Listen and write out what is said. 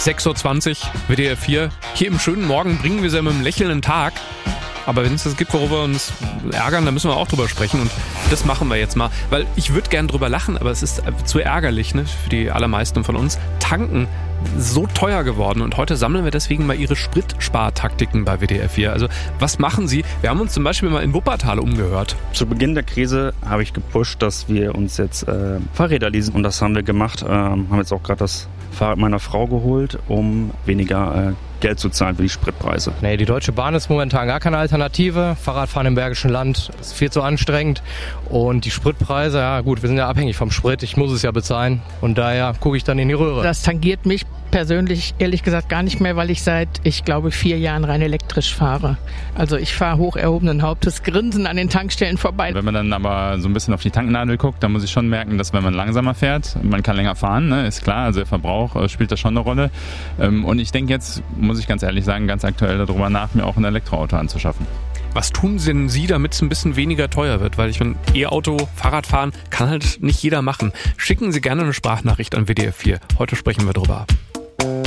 6.20 Uhr, WDR 4. Hier im schönen Morgen bringen wir sie mit einem lächelnden Tag. Aber wenn es das gibt, worüber wir uns ärgern, dann müssen wir auch drüber sprechen. Und das machen wir jetzt mal. Weil ich würde gern drüber lachen, aber es ist zu ärgerlich, ne, für die allermeisten von uns. Tanken so teuer geworden. Und heute sammeln wir deswegen mal Ihre Spritspartaktiken bei WDR 4. Also was machen Sie? Wir haben uns zum Beispiel mal in Wuppertal umgehört. Zu Beginn der Krise habe ich gepusht, dass wir uns jetzt Fahrräder leasen. Und das haben wir gemacht. Haben jetzt auch gerade das Fahrrad meiner Frau geholt, um weniger Geld zu zahlen für die Spritpreise. Nee, die Deutsche Bahn ist momentan gar keine Alternative. Fahrradfahren im Bergischen Land ist viel zu anstrengend. Und die Spritpreise, ja gut, wir sind ja abhängig vom Sprit. Ich muss es ja bezahlen. Und daher gucke ich dann in die Röhre. Das tangiert mich persönlich ehrlich gesagt gar nicht mehr, weil ich seit, ich glaube, 4 Jahren rein elektrisch fahre. Also ich fahre hoch erhobenen Hauptes grinsend an den Tankstellen vorbei. Wenn man dann aber so ein bisschen auf die Tanknadel guckt, dann muss ich schon merken, dass wenn man langsamer fährt, man kann länger fahren, ne? Ist klar, also der Verbrauch spielt da schon eine Rolle. Und ich denke jetzt, muss ich ganz ehrlich sagen, ganz aktuell darüber nach, mir auch ein Elektroauto anzuschaffen. Was tun denn Sie, damit es ein bisschen weniger teuer wird? Weil ich meine, E-Auto, Fahrradfahren kann halt nicht jeder machen. Schicken Sie gerne eine Sprachnachricht an WDR 4. Heute sprechen wir drüber.